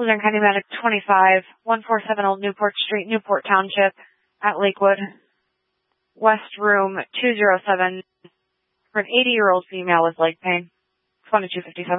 Luzerne County Medic 25, 147 Old Newport Street, Newport Township, at Lakewood. West Room 207, for an 80-year-old female with leg pain. 2257.